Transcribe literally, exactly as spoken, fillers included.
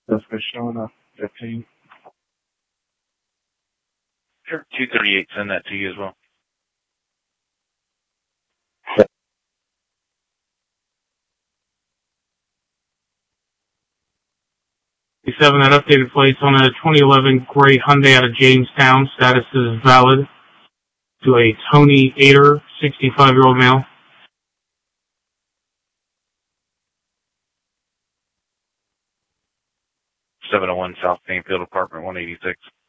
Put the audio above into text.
That's for showing up. fifteen. Sure. two thirty-eight, send that to you as well. seven, that updated plates on a twenty eleven gray Hyundai out of Jamestown. Status is valid. To a Tony Ader, sixty-five-year-old male. seven oh one South Plainfield, apartment one eighty-six.